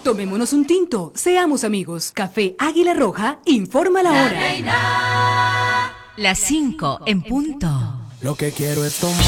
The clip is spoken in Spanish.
Tomémonos un tinto, seamos amigos. Café Águila Roja informa la hora. Las 5 en punto. Lo que quiero es tomar.